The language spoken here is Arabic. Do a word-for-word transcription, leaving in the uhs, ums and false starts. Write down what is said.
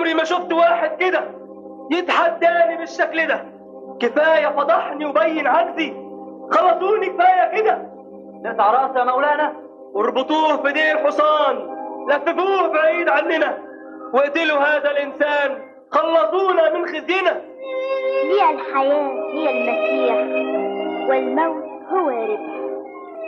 عمري ما شفت واحد كده يتحداني بالشكل ده. كفاية فضحني وبين عجزي، خلصوني كفاية كده. نقطع راسه يا مولانا واربطوه في دير حصان، لففوه بعيد عننا واقتلوا هذا الإنسان، خلصونا من خزينا. هي الحياة هي المسيح والموت هو ربح.